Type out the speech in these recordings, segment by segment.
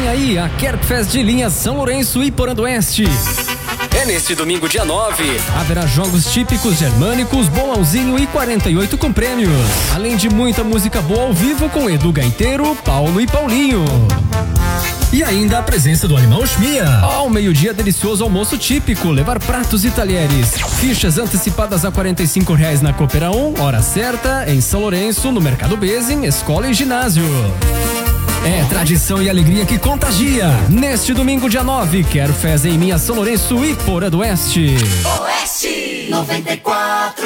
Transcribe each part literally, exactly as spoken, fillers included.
Vem aí a Kerpfest de linha São Lourenço e Porã do Oeste. É neste domingo, dia nove. Haverá jogos típicos germânicos, bolãozinho e quarenta e oito com prêmios. Além de muita música boa ao vivo com Edu Gaiteiro, Paulo e Paulinho. E ainda a presença do Animal Schmia. Ao meio-dia, delicioso almoço típico, levar pratos e talheres. Fichas antecipadas a quarenta e cinco reais na Coopera um, hora certa, em São Lourenço, no Mercado Bezem, escola e ginásio. É tradição e alegria que contagia. Neste domingo, dia nove, quero festa em minha São Lourenço e Porã do Oeste. Oeste noventa e quatro.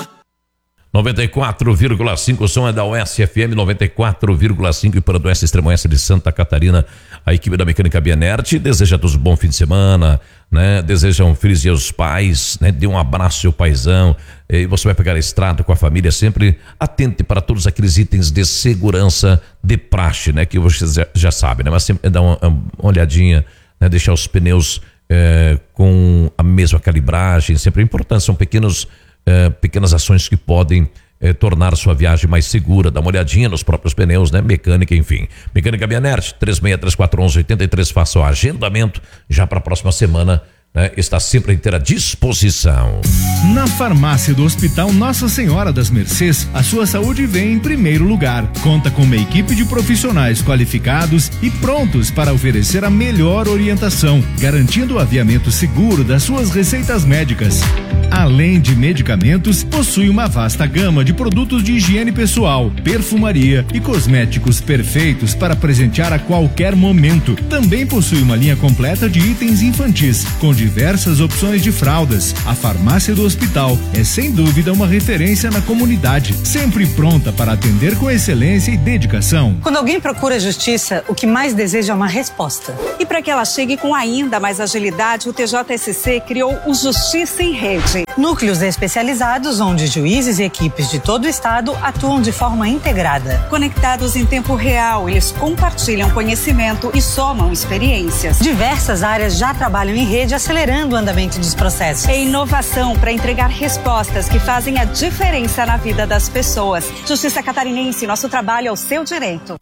noventa e quatro vírgula cinco, o som é da Oeste F M noventa e quatro vírgula cinco e Porã do Oeste, Extremo Oeste de Santa Catarina. A equipe da Mecânica Bianert deseja a todos um bom fim de semana, né? Deseja um feliz dia aos pais, né? Dê um abraço ao seu paizão, e você vai pegar a estrada com a família, sempre atente para todos aqueles itens de segurança de praxe, né? Que você já, já sabe, né? Mas sempre dá uma, uma olhadinha, né? Deixar os pneus é, com a mesma calibragem, sempre é importante, são pequenos É, pequenas ações que podem é, tornar a sua viagem mais segura. Dá uma olhadinha nos próprios pneus, né? Mecânica, enfim. Mecânica Bianert, três seis três quatro um um oito três, faça o agendamento já para a próxima semana, né? Está sempre à inteira disposição. Na farmácia do Hospital Nossa Senhora das Mercês, a sua saúde vem em primeiro lugar. Conta com uma equipe de profissionais qualificados e prontos para oferecer a melhor orientação, garantindo o aviamento seguro das suas receitas médicas. Além de medicamentos, possui uma vasta gama de produtos de higiene pessoal, perfumaria e cosméticos perfeitos para presentear a qualquer momento. Também possui uma linha completa de itens infantis, com diversas opções de fraldas. A farmácia do hospital é sem dúvida uma referência na comunidade, sempre pronta para atender com excelência e dedicação. Quando alguém procura justiça, o que mais deseja é uma resposta. E para que ela chegue com ainda mais agilidade, o T J S C criou o Justiça em Rede. Núcleos especializados onde juízes e equipes de todo o estado atuam de forma integrada. Conectados em tempo real, eles compartilham conhecimento e somam experiências. Diversas áreas já trabalham em rede, acelerando o andamento dos processos. É inovação para entregar respostas que fazem a diferença na vida das pessoas. Justiça Catarinense, nosso trabalho é o seu direito.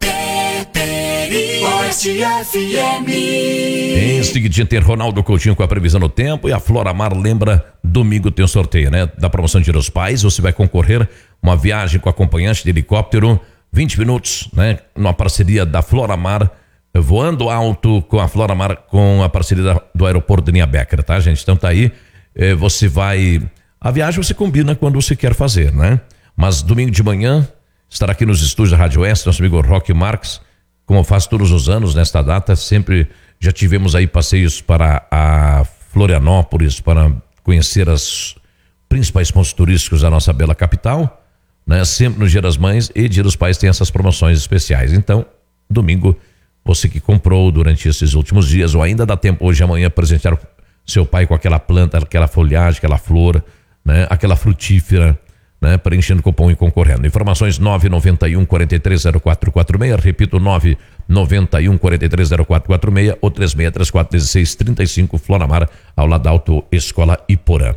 Oeste F M. Em seguida tem Ronaldo Coutinho com a previsão do tempo, e a Floramar lembra, domingo tem um sorteio, né? Da promoção de Dia dos Pais, você vai concorrer uma viagem com acompanhante de helicóptero, vinte minutos, né? Numa parceria da Floramar, voando alto com a Floramar, com a parceria da, do aeroporto de Linha Becker, tá, gente? Então tá aí, eh, você vai, a viagem você combina quando você quer fazer, né? Mas domingo de manhã estará aqui nos estúdios da Rádio Oeste nosso amigo Roque Marques, como faz todos os anos nesta data. Sempre já tivemos aí passeios para a Florianópolis, para conhecer as principais pontos turísticos da nossa bela capital, né? Sempre no Dia das Mães e Dia dos Pais tem essas promoções especiais. Então, domingo, você que comprou durante esses últimos dias, ou ainda dá tempo hoje e amanhã presentear seu pai com aquela planta, aquela folhagem, aquela flor, né? Aquela frutífera, né? Preenchendo cupom e concorrendo. Informações nove nove um, quatro três zero quatro quatro seis, repito, nove nove um, quatro três zero quatro quatro seis ou três seis três quatro um seis três cinco, Floramar, ao lado da Auto Escola Iporã.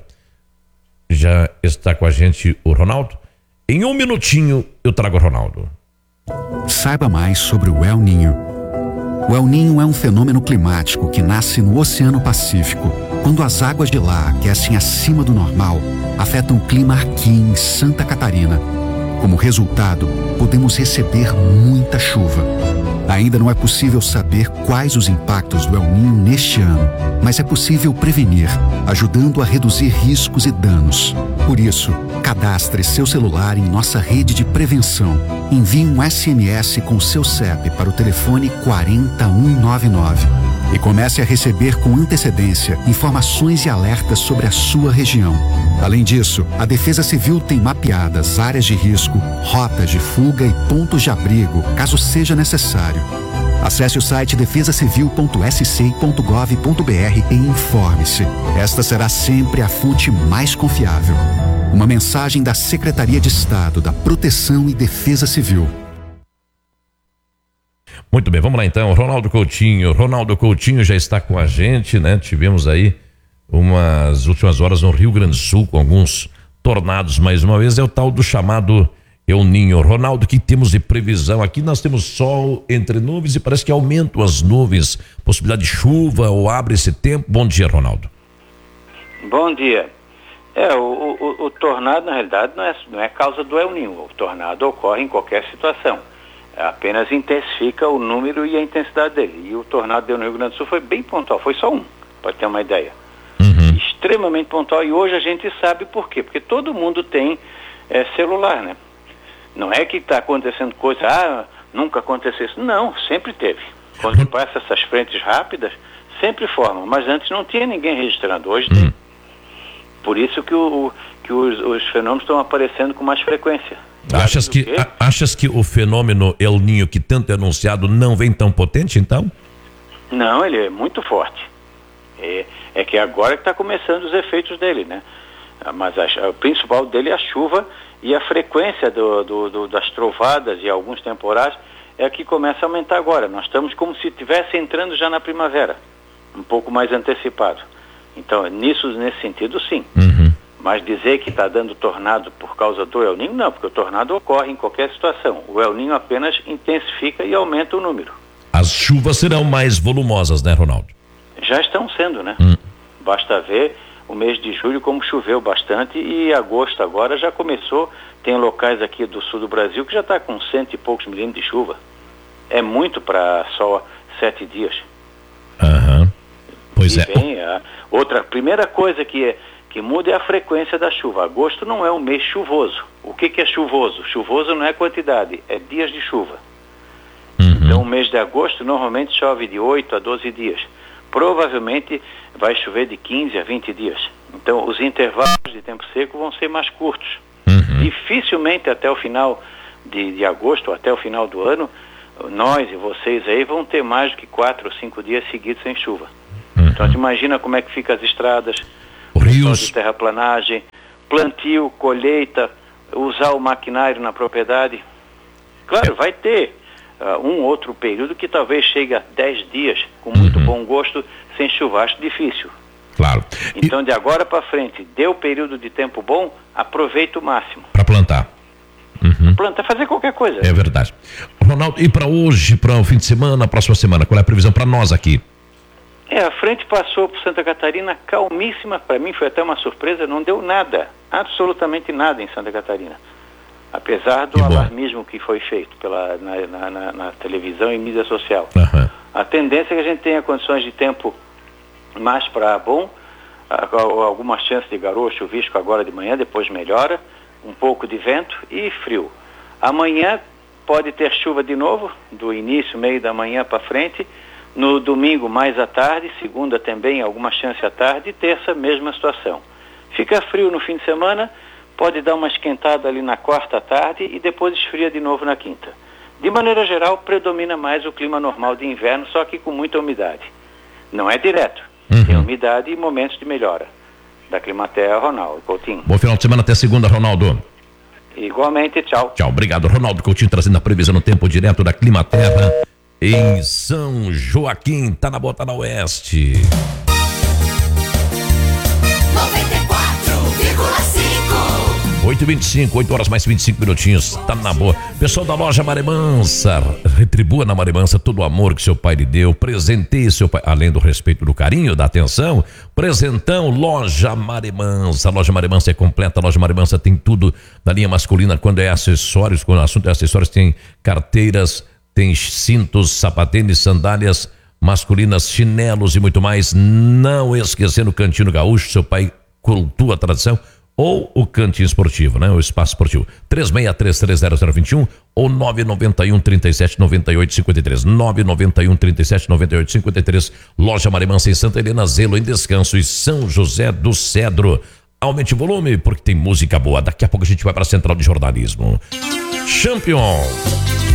Já está com a gente o Ronaldo. Em um minutinho eu trago o Ronaldo. Saiba mais sobre o El Niño. O El Niño é um fenômeno climático que nasce no Oceano Pacífico. Quando as águas de lá aquecem acima do normal, afetam o clima aqui em Santa Catarina. Como resultado, podemos receber muita chuva. Ainda não é possível saber quais os impactos do El Niño neste ano, mas é possível prevenir, ajudando a reduzir riscos e danos. Por isso, cadastre seu celular em nossa rede de prevenção. Envie um S M S com seu C E P para o telefone quatro zero um nove nove e comece a receber com antecedência informações e alertas sobre a sua região. Além disso, a Defesa Civil tem mapeadas áreas de risco, rotas de fuga e pontos de abrigo, caso seja necessário. Acesse o site defesa civil ponto s c ponto gov ponto b r e informe-se. Esta será sempre a fonte mais confiável. Uma mensagem da Secretaria de Estado da Proteção e Defesa Civil. Muito bem, vamos lá então. Ronaldo Coutinho. Ronaldo Coutinho já está com a gente, né? Tivemos aí umas últimas horas no Rio Grande do Sul com alguns tornados mais uma vez. É o tal do chamado El Ninho. Ronaldo, o que temos de previsão? Aqui nós temos sol entre nuvens e parece que aumentam as nuvens. Possibilidade de chuva ou abre esse tempo? Bom dia, Ronaldo. Bom dia. É, o, o, o tornado, na realidade, não é, não é causa do El Ninho. O tornado ocorre em qualquer situação. Apenas intensifica o número e a intensidade dele. E o tornado do Rio Grande do Sul foi bem pontual. Foi só um, pode ter uma ideia. Uhum. Extremamente pontual. E hoje a gente sabe por quê. Porque todo mundo tem é, celular, né? Não é que está acontecendo coisa, ah, nunca aconteceu isso. Não, sempre teve. Quando passa essas frentes rápidas, sempre formam. Mas antes não tinha ninguém registrando, hoje tem. Por isso que, o, que os, os fenômenos estão aparecendo com mais frequência. Achas que, a, achas que o fenômeno El Ninho, que tanto é anunciado, não vem tão potente, então? Não, ele é muito forte. É, é que agora que está começando os efeitos dele, né? Mas a, o principal dele é a chuva e a frequência do, do, do, das trovadas e alguns temporais é que começa a aumentar agora. Nós estamos como se estivesse entrando já na primavera, um pouco mais antecipado. Então, nisso, nesse sentido, sim. Uhum. Mas dizer que está dando tornado por causa do El Ninho, não, porque o tornado ocorre em qualquer situação. O El Ninho apenas intensifica e aumenta o número. As chuvas serão mais volumosas, né, Ronaldo? Já estão sendo, né? Hum. Basta ver o mês de julho como choveu bastante e agosto agora já começou. Tem locais aqui do sul do Brasil que já está com cento e poucos milímetros de chuva. É muito para só sete dias. Aham. Pois e é. Vem a outra, primeira coisa que, é, que muda é a frequência da chuva. Agosto não é um mês chuvoso. O que, que é chuvoso? Chuvoso não é quantidade, é dias de chuva. Uhum. Então o mês de agosto normalmente chove de oito a doze dias. Provavelmente vai chover de quinze a vinte dias. Então os intervalos de tempo seco vão ser mais curtos. Uhum. Dificilmente até o final de, de agosto, até o final do ano, nós e vocês aí vão ter mais do que quatro ou cinco dias seguidos sem chuva. Uhum. Então, tu imagina como é que fica as estradas, rios de terraplanagem, plantio, colheita, usar o maquinário na propriedade. Claro, vai ter uh, um outro período que talvez chegue a dez dias, com muito uhum. bom gosto, sem chuva. Acho difícil. Claro. Então, e... de agora para frente, deu período de tempo bom, aproveita o máximo. Para plantar. Uhum. Plantar, fazer qualquer coisa. É verdade. Ronaldo, e para hoje, para o fim de semana, próxima semana, qual é a previsão para nós aqui? É, a frente passou por Santa Catarina calmíssima, para mim foi até uma surpresa, não deu nada, absolutamente nada em Santa Catarina. Apesar do alarmismo que foi feito pela, na, na, na, na televisão e mídia social. Uhum. A tendência é que a gente tenha condições de tempo mais para bom, alguma chance de garoa, chuvisco agora de manhã, depois melhora, um pouco de vento e frio. Amanhã pode ter chuva de novo, do início, meio da manhã para frente. No domingo, mais à tarde, segunda também, alguma chance à tarde, e terça, mesma situação. Fica frio no fim de semana, pode dar uma esquentada ali na quarta à tarde e depois esfria de novo na quinta. De maneira geral, predomina mais o clima normal de inverno, só que com muita umidade. Não é direto, uhum. tem umidade e momentos de melhora. Da Climaterra, Ronaldo Coutinho. Bom final de semana, até segunda, Ronaldo. Igualmente, tchau. Tchau, obrigado, Ronaldo Coutinho, trazendo a previsão no tempo direto da Climaterra. Em São Joaquim, tá na Bota na Oeste. noventa e quatro vírgula cinco. oito e vinte e cinco, oito horas mais vinte e cinco minutinhos, tá na boa. Pessoal da loja Maremansa, retribua na Maremansa todo o amor que seu pai lhe deu, presenteie seu pai, além do respeito, do carinho, da atenção, presentão, loja Maremansa. A loja Maremansa é completa, a loja Maremansa tem tudo da linha masculina, quando é acessórios, quando o assunto é acessórios, tem carteiras, tem cintos, sapatênis, sandálias masculinas, chinelos e muito mais. Não esquecendo o Cantinho Gaúcho, seu pai cultua a tradição, ou o Cantinho Esportivo, né? O Espaço Esportivo. três seis três três zero zero dois um ou nove nove um, trinta e sete, noventa e oito, cinquenta e três. nove nove um, trinta e sete, noventa e oito, cinquenta e três. Loja Maremansa em Santa Helena, Zelo em Descanso e São José do Cedro. Aumente o volume, porque tem música boa. Daqui a pouco a gente vai para a Central de Jornalismo. Champion.